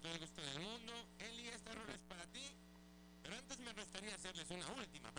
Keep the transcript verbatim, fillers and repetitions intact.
todo el gusto del mundo. Eli, esta rola es para ti. Pero antes me restaría hacerles una última